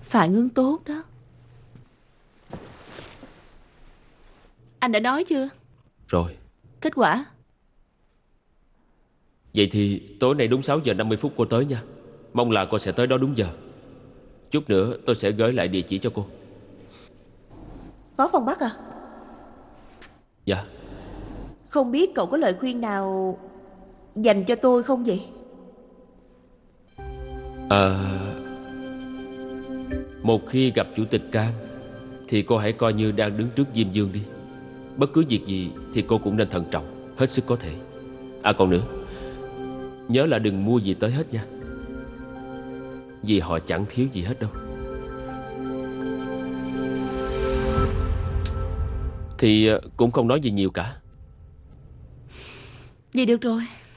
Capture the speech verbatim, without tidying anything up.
Phản ứng tốt đó. Anh đã nói chưa? Rồi. Kết quả? Vậy thì tối nay đúng sáu giờ năm mươi phút cô tới nha. Mong là cô sẽ tới đó đúng giờ. Chút nữa tôi sẽ gửi lại địa chỉ cho cô. Phó Phong Bắc à? Dạ. Không biết cậu có lời khuyên nào dành cho tôi không vậy? À, một khi gặp chủ tịch Cam thì cô hãy coi như đang đứng trước Diêm Dương đi. Bất cứ việc gì thì cô cũng nên thận trọng, hết sức có thể. À còn nữa, nhớ là đừng mua gì tới hết nha, vì họ chẳng thiếu gì hết đâu. Thì cũng không nói gì nhiều cả. Vậy được rồi.